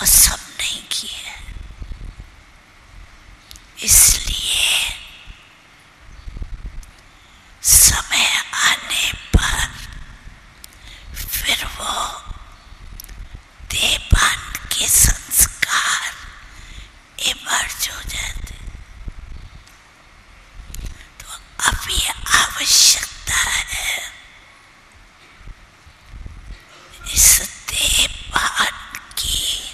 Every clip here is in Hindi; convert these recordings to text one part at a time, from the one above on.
वो सब नहीं किए। इसलिए समय आने पर फिर वो देहभान के संस्कार इमर्ज हो जाते। तो अब ये आवश्यकता है इस देहभान की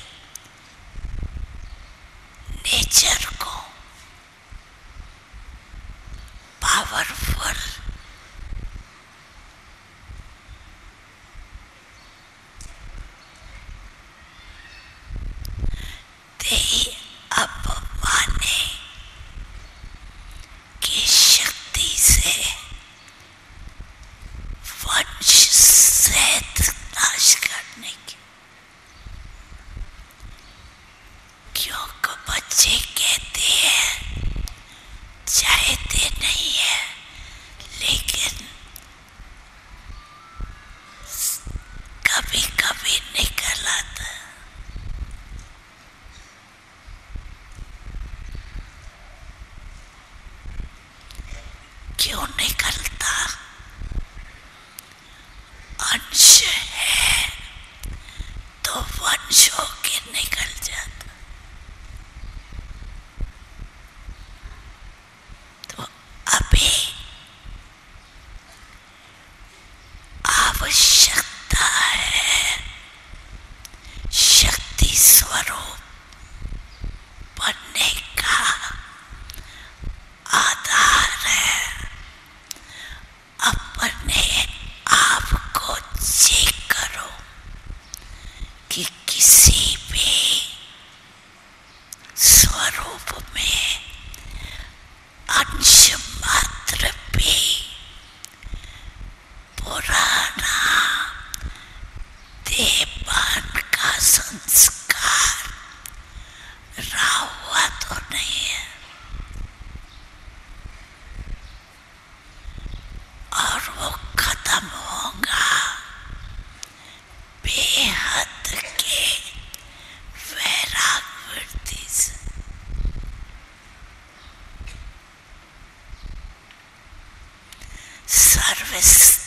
नेचर को पावरफुल देह अपमाने की शक्ति से वंश सहित नाश करने की। क्योंकि बच्चे कहते हैं चाहते नहीं है, लेकिन कभी कभी निकल आता। क्यों निकलता? अंश है तो वंश होके निकल जाता। तो अभी आवश्यकता है शक्ति स्वरूप बनने का। आधार है अपने आप को चेक करो कि किसी भी स्वरूप में अंश मात्र भी पुराना देहभान का संस्कार रहा हुआ तो नहीं है। और वो खत्म होगा बेहद के वैराग वृत्ति से। सर्विस